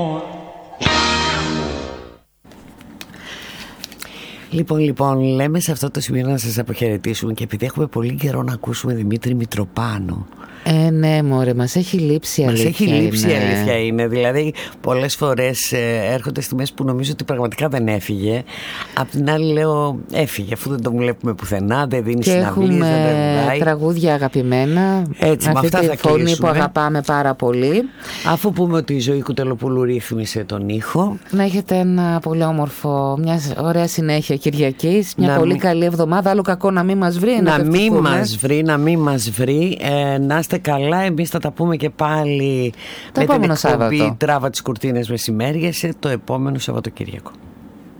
Λοιπόν, λέμε σε αυτό το σημείο να σας αποχαιρετήσουμε, και επειδή έχουμε πολύ καιρό να ακούσουμε Δημήτρη Μητροπάνο. Ναι, μωρέ, μας έχει λείψει, αλήθεια είναι. Δηλαδή πολλές φορές έρχονται στιγμές που νομίζω ότι πραγματικά δεν έφυγε. Απ' την άλλη λέω έφυγε, αφού δεν το βλέπουμε πουθενά, δεν δίνει συναυλίες, δεν τραγουδάει. Τραγούδια αγαπημένα. Έτσι, με αυτά θα φωνή κλείσουμε, που αγαπάμε πάρα πολύ. Αφού πούμε ότι η Ζωή Κουτελοπούλου ρύθμισε τον ήχο. Να έχετε ένα πολύ όμορφο, μια ωραία συνέχεια Κυριακής, μια πολύ καλή εβδομάδα. Άλλο κακό να μην μας βρει. Να μην μας βρει. Να είστε καλά. Εμείς θα τα πούμε και πάλι το με την εκπομπή Σάββατο. Τράβα τις κουρτίνες μεσημέριες το επόμενο Σαββατοκύριακο.